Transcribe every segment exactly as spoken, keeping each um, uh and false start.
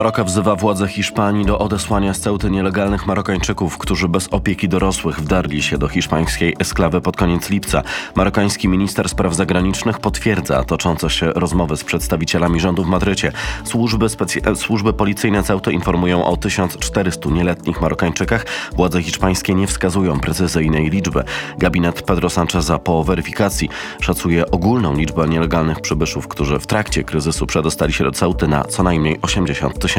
Roka wzywa władze Hiszpanii do odesłania z Ceuty nielegalnych Marokańczyków, którzy bez opieki dorosłych wdarli się do hiszpańskiej esklawy pod koniec lipca. Marokański minister spraw zagranicznych potwierdza toczące się rozmowy z przedstawicielami rządu w Madrycie. Służby, specy- służby policyjne Ceuty informują o tysiąc czterystu nieletnich Marokańczykach. Władze hiszpańskie nie wskazują precyzyjnej liczby. Gabinet Pedro Sancheza po weryfikacji szacuje ogólną liczbę nielegalnych przybyszów, którzy w trakcie kryzysu przedostali się do Ceuty na co najmniej osiemdziesiąt tysięcy.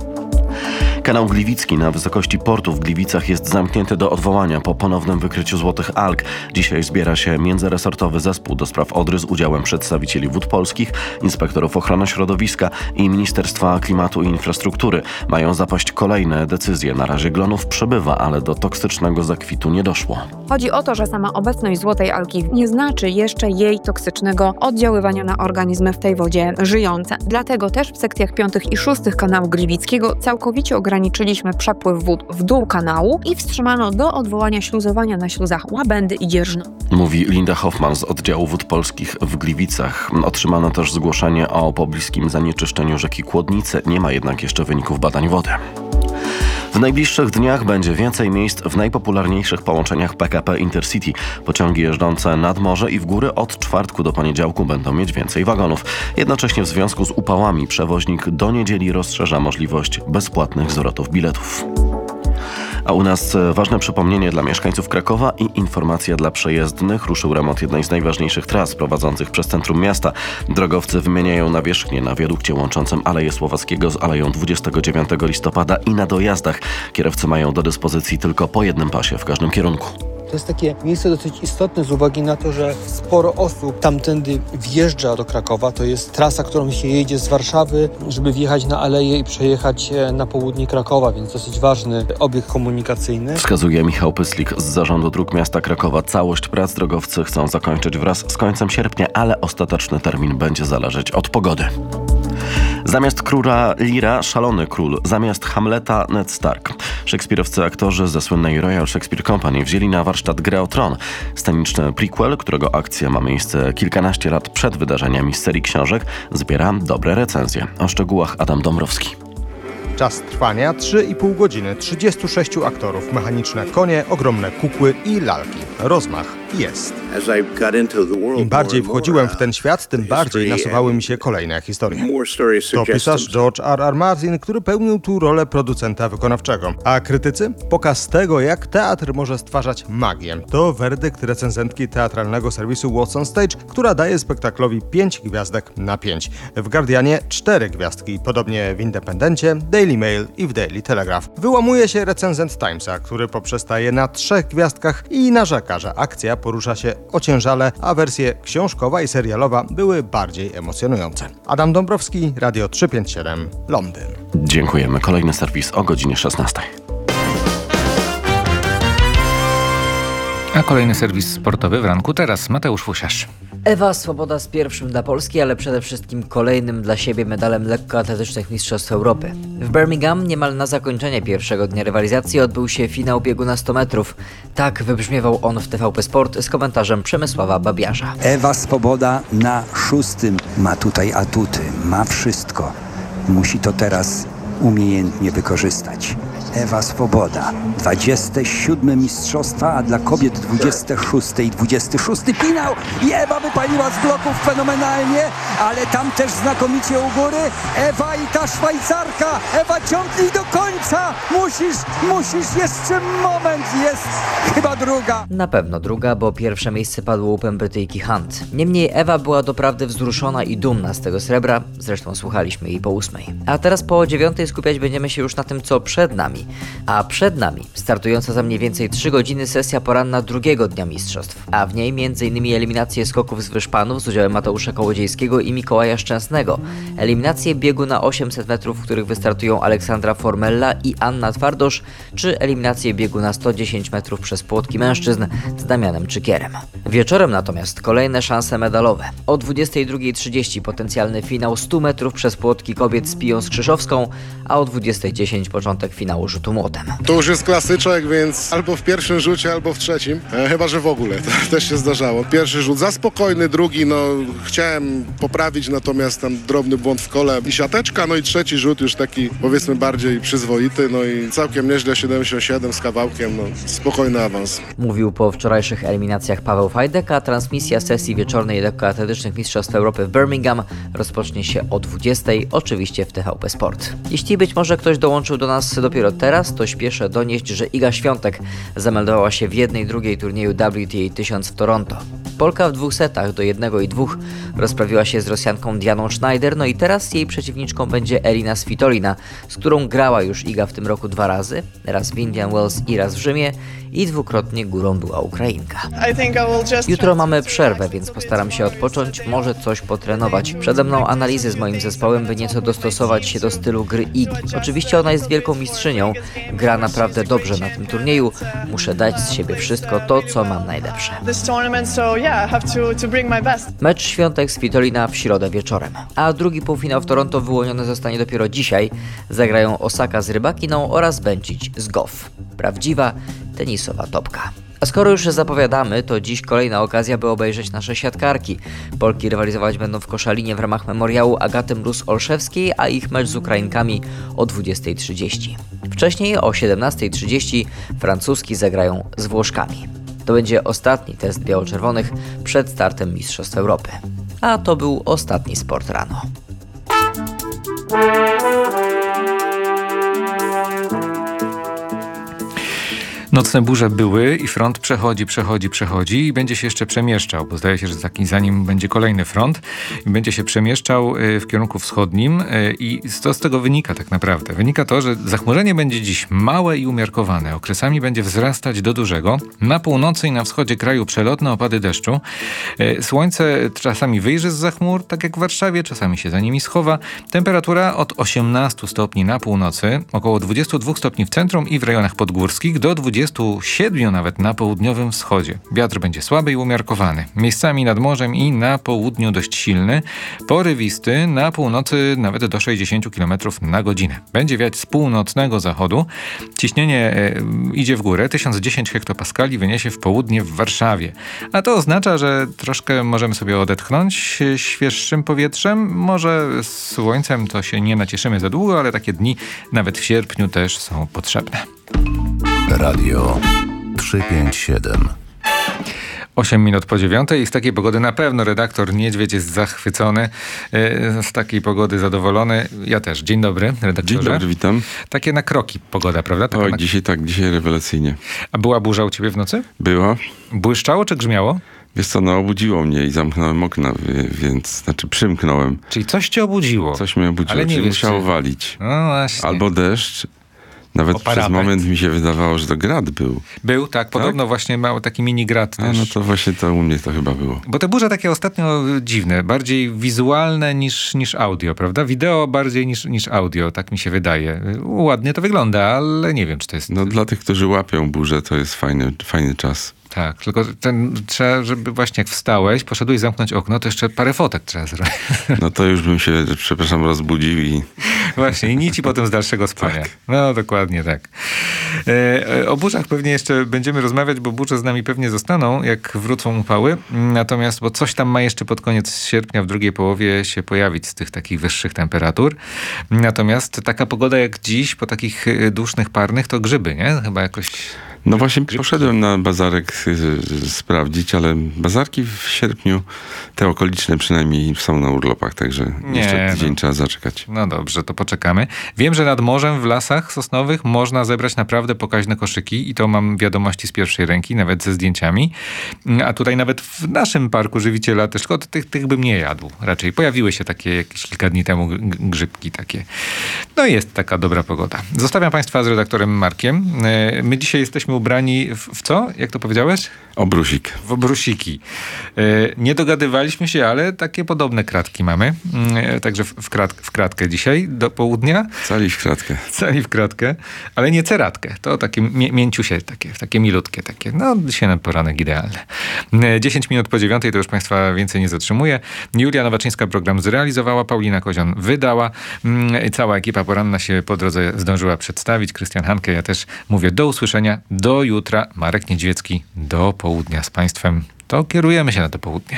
Kanał Gliwicki na wysokości portu w Gliwicach jest zamknięty do odwołania po ponownym wykryciu złotych alg. Dzisiaj zbiera się międzyresortowy zespół do spraw Odry z udziałem przedstawicieli Wód Polskich, inspektorów ochrony środowiska i Ministerstwa Klimatu i Infrastruktury. Mają zapaść kolejne decyzje. Na razie glonów przebywa, ale do toksycznego zakwitu nie doszło. Chodzi o to, że sama obecność złotej algi nie znaczy jeszcze jej toksycznego oddziaływania na organizmy w tej wodzie żyjące. Dlatego też w sekcjach piątych i szóstych kanału Gliwickiego całkowicie ograniczyliśmy przepływ wód w dół kanału i wstrzymano do odwołania śluzowania na śluzach Łabędy i Dzierżno. Mówi Linda Hoffman z oddziału Wód Polskich w Gliwicach. Otrzymano też zgłoszenie o pobliskim zanieczyszczeniu rzeki Kłodnicy. Nie ma jednak jeszcze wyników badań wody. W najbliższych dniach będzie więcej miejsc w najpopularniejszych połączeniach P K P Intercity. Pociągi jeżdżące nad morze i w góry od czwartku do poniedziałku będą mieć więcej wagonów. Jednocześnie w związku z upałami przewoźnik do niedzieli rozszerza możliwość bezpłatnych zwrotów biletów. A u nas ważne przypomnienie dla mieszkańców Krakowa i informacja dla przejezdnych. Ruszył remont jednej z najważniejszych tras prowadzących przez centrum miasta. Drogowcy wymieniają nawierzchnię na wiadukcie łączącym Aleję Słowackiego z Aleją dwudziestego dziewiątego listopada i na dojazdach. Kierowcy mają do dyspozycji tylko po jednym pasie w każdym kierunku. To jest takie miejsce dosyć istotne z uwagi na to, że sporo osób tamtędy wjeżdża do Krakowa. To jest trasa, którą się jedzie z Warszawy, żeby wjechać na Aleję i przejechać na południe Krakowa, więc dosyć ważny obiekt komunikacyjny. Wskazuje Michał Pyslik z Zarządu Dróg Miasta Krakowa. Całość prac drogowcy chcą zakończyć wraz z końcem sierpnia, ale ostateczny termin będzie zależeć od pogody. Zamiast króla Leara, szalony król. Zamiast Hamleta, Ned Stark. Szekspirowscy aktorzy ze słynnej Royal Shakespeare Company wzięli na warsztat grę o tron. Sceniczny prequel, którego akcja ma miejsce kilkanaście lat przed wydarzeniami z serii książek, zbiera dobre recenzje. O szczegółach Adam Dąbrowski. Czas trwania trzy i pół godziny, trzydziestu sześciu aktorów, mechaniczne konie, ogromne kukły i lalki. Rozmach jest. Im bardziej wchodziłem w ten świat, tym bardziej nasuwały mi się kolejne historie. To pisarz George R R Martin, który pełnił tu rolę producenta wykonawczego. A krytycy? Pokaz tego, jak teatr może stwarzać magię. To werdykt recenzentki teatralnego serwisu Watson Stage, która daje spektaklowi pięć gwiazdek na pięć. W Guardianie cztery gwiazdki, podobnie w Independencie, Daily Mail i w Daily Telegraph. Wyłamuje się recenzent Timesa, który poprzestaje na trzech gwiazdkach i narzeka, że akcja porusza się ociężale, a wersje książkowa i serialowa były bardziej emocjonujące. Adam Dąbrowski, Radio trzysta pięćdziesiąt siedem, Londyn. Dziękujemy. Kolejny serwis o godzinie szesnastej. A kolejny serwis sportowy w ranku teraz Mateusz Fusiarz. Ewa Swoboda z pierwszym dla Polski, ale przede wszystkim kolejnym dla siebie medalem lekkoatletycznych Mistrzostw Europy. W Birmingham niemal na zakończenie pierwszego dnia rywalizacji odbył się finał biegu na sto metrów. Tak wybrzmiewał on w T V P Sport z komentarzem Przemysława Babiarza. Ewa Swoboda na szóstym ma tutaj atuty, ma wszystko. Musi to teraz umiejętnie wykorzystać. Ewa Swoboda, dwudzieste siódme mistrzostwa, a dla kobiet dwudzieste szóste i dwudziesty szósty finał. I Ewa wypaliła z bloków fenomenalnie, ale tam też znakomicie u góry. Ewa i ta Szwajcarka. Ewa, ciągnij do końca. Musisz, musisz, jeszcze moment, jest chyba druga. Na pewno druga, bo pierwsze miejsce padło łupem Brytyjki Hunt. Niemniej Ewa była doprawdy wzruszona i dumna z tego srebra, zresztą słuchaliśmy jej po ósmej. A teraz po dziewiątej skupiać będziemy się już na tym, co przed nami. A przed nami startująca za mniej więcej trzy godziny sesja poranna drugiego dnia mistrzostw, a w niej m.in. eliminacje skoków z wyszpanów z udziałem Mateusza Kołodziejskiego i Mikołaja Szczęsnego, eliminacje biegu na osiemset metrów, w których wystartują Aleksandra Formella i Anna Twardosz, czy eliminacje biegu na sto dziesięć metrów przez płotki mężczyzn z Damianem Czykierem. Wieczorem natomiast kolejne szanse medalowe. O dwudziestej drugiej trzydzieści potencjalny finał stu metrów przez płotki kobiet z Piją Skrzyszowską, a o dwudziestej dziesięć początek finału rzutu młotem. To już jest klasyczek, więc albo w pierwszym rzucie, albo w trzecim. E, chyba, że w ogóle. To też się zdarzało. Pierwszy rzut za spokojny, drugi, no chciałem poprawić, natomiast tam drobny błąd w kole i siateczka, no i trzeci rzut już taki, powiedzmy, bardziej przyzwoity, no i całkiem nieźle, siedemdziesiąt siedem z kawałkiem, no spokojny awans. Mówił po wczorajszych eliminacjach Paweł Fajdek, a transmisja sesji wieczornej lekkoatletycznych Mistrzostw Europy w Birmingham rozpocznie się o dwudziestej, oczywiście w T V P Sport. Jeśli być może ktoś dołączył do nas dopiero teraz, to śpieszę donieść, że Iga Świątek zameldowała się w jednej drugiej turnieju W T A tysiąc w Toronto. Polka w dwóch setach do jednego i dwóch rozprawiła się z Rosjanką Dianą Schneider, no i teraz jej przeciwniczką będzie Elina Svitolina, z którą grała już Iga w tym roku dwa razy, raz w Indian Wells i raz w Rzymie, i dwukrotnie górą była Ukrainka. Jutro mamy przerwę, więc postaram się odpocząć, może coś potrenować. Przede mną analizy z moim zespołem, by nieco dostosować się do stylu gry Igi. Oczywiście ona jest wielką mistrzynią, gra naprawdę dobrze na tym turnieju, muszę dać z siebie wszystko to, co mam najlepsze. Mecz Świątek Svitolina w środę wieczorem, a drugi półfinał w Toronto wyłoniony zostanie dopiero dzisiaj. Zagrają Osaka z Rybakiną oraz Bencic z Goff. Prawdziwa tenisowa topka. A skoro już zapowiadamy, to dziś kolejna okazja, by obejrzeć nasze siatkarki. Polki rywalizować będą w Koszalinie w ramach memoriału Agaty Mróz-Olszewskiej, a ich mecz z Ukrainkami o dwudziestej trzydzieści. Wcześniej o siedemnastej trzydzieści francuski zagrają z Włoszkami. To będzie ostatni test biało-czerwonych przed startem Mistrzostw Europy. A to był ostatni Sport Rano. Nocne burze były i front przechodzi, przechodzi, przechodzi i będzie się jeszcze przemieszczał, bo zdaje się, że taki za nim będzie kolejny front i będzie się przemieszczał w kierunku wschodnim i co z tego wynika tak naprawdę? Wynika to, że zachmurzenie będzie dziś małe i umiarkowane. Okresami będzie wzrastać do dużego. Na północy i na wschodzie kraju przelotne opady deszczu. Słońce czasami wyjrzy z zachmur, tak jak w Warszawie, czasami się za nimi schowa. Temperatura od osiemnastu stopni na północy, około dwudziestu dwóch stopni w centrum i w rejonach podgórskich, do dwudziestu siedmiu nawet na południowym wschodzie. Wiatr będzie słaby i umiarkowany. Miejscami nad morzem i na południu dość silny, porywisty, na północy nawet do sześćdziesięciu kilometrów na godzinę. Będzie wiać z północnego zachodu. Ciśnienie e, idzie w górę. tysiąc dziesięć hektopaskali wyniesie w południe w Warszawie. A to oznacza, że troszkę możemy sobie odetchnąć świeższym powietrzem. Może z słońcem to się nie nacieszymy za długo, ale takie dni nawet w sierpniu też są potrzebne. Radio trzysta pięćdziesiąt siedem. osiem minut po dziewiątej i z takiej pogody na pewno redaktor Niedźwiedź jest zachwycony, z takiej pogody zadowolony. Ja też. Dzień dobry, redaktorze. Dzień dobry, witam. Takie na kroki pogoda, prawda? Taka Oj, na... dzisiaj tak, dzisiaj rewelacyjnie. A była burza u ciebie w nocy? Była. Błyszczało czy grzmiało? Wiesz co, no obudziło mnie i zamknąłem okna, więc, znaczy przymknąłem. Czyli coś cię obudziło? Coś mnie obudziło, ale nie czyli wiesz, musiało czy... walić. No właśnie. Albo deszcz. Nawet przez moment mi się wydawało, że to grad był. Był, tak. Podobno tak? właśnie mały taki mini grad też. A no to właśnie to u mnie to chyba było. Bo te burze takie ostatnio dziwne, bardziej wizualne niż, niż audio, prawda? Wideo bardziej niż, niż audio, tak mi się wydaje. Ładnie to wygląda, ale nie wiem, czy to jest... No dla tych, którzy łapią burzę, to jest fajny, fajny czas. Tak, tylko ten, trzeba, żeby właśnie jak wstałeś, poszedłeś zamknąć okno, to jeszcze parę fotek trzeba zrobić. No to już bym się, przepraszam, rozbudził i... Właśnie, i nic ci potem z dalszego spania. Tak. No, dokładnie tak. E, o burzach pewnie jeszcze będziemy rozmawiać, bo burze z nami pewnie zostaną, jak wrócą upały. Natomiast, bo coś tam ma jeszcze pod koniec sierpnia, w drugiej połowie się pojawić z tych takich wyższych temperatur. Natomiast taka pogoda jak dziś, po takich dusznych, parnych, to grzyby, nie? Chyba jakoś... No właśnie poszedłem na bazarek sprawdzić, ale bazarki w sierpniu, te okoliczne przynajmniej, są na urlopach, także nie, jeszcze tydzień no. trzeba zaczekać. No dobrze, to poczekamy. Wiem, że nad morzem w lasach sosnowych można zebrać naprawdę pokaźne koszyki i to mam wiadomości z pierwszej ręki, nawet ze zdjęciami. A tutaj nawet w naszym parku Żywiciela też, tylko tych, tych bym nie jadł raczej. Pojawiły się takie jakieś kilka dni temu grzybki takie. No i jest taka dobra pogoda. Zostawiam Państwa z redaktorem Markiem. My dzisiaj jesteśmy ubrani w, w co? Jak to powiedziałeś? Obrusik. W obrusiki. E, nie dogadywaliśmy się, ale takie podobne kratki mamy. E, także w, w, krat, w kratkę dzisiaj do południa. Cali w kratkę. Cali w kratkę, ale nie ceratkę. To takie mię, mięciusie, takie, takie milutkie. Takie. No, dzisiaj na poranek idealne. E, dziesięć minut po dziewiątej, to już Państwa więcej nie zatrzymuję. Julia Nowaczyńska program zrealizowała, Paulina Kozion wydała. E, cała ekipa poranna się po drodze zdążyła przedstawić. Krystian Hanke, ja też mówię do usłyszenia. Do jutra. Marek Niedźwiecki, do południa z Państwem. To kierujemy się na to południe.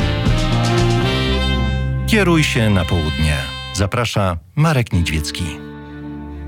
Kieruj się na południe. Zaprasza Marek Niedźwiecki.